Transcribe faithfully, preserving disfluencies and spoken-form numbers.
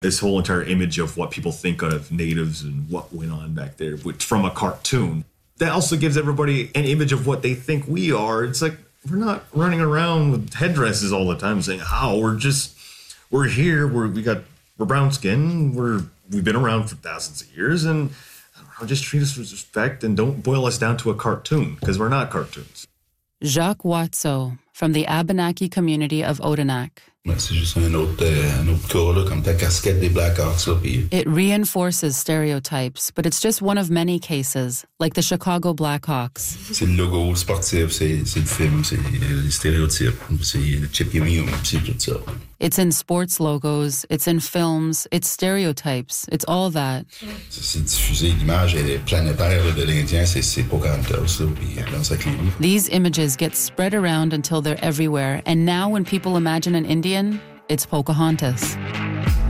This whole entire image of what people think of natives and what went on back there, which from a cartoon, that also gives everybody an image of what they think we are. It's like, we're not running around with headdresses all the time saying how. We're just, we're here, we're, we got, we're brown skin, we're, we've been around for thousands of years, and I don't know, just treat us with respect and don't boil us down to a cartoon, because we're not cartoons. Jacques Watso from the Abenaki community of Odanak. C'est juste un autre, un autre cas, là, comme ta casquette des Blackhawks. Là, puis... It reinforces stereotypes, but it's just one of many cases, like the Chicago Blackhawks. C'est le logo sportif, c'est, c'est le film, c'est les stéréotypes, c'est le chip yum, c'est tout ça. It's in sports logos, it's in films, it's stereotypes, it's all that. C'est diffusé, l'image planétaire de l'Indien, c'est, c'est Pocahontas, là, puis dans avec les livres. These images get spread around until they're everywhere, and now when people imagine an Indian, it's Pocahontas.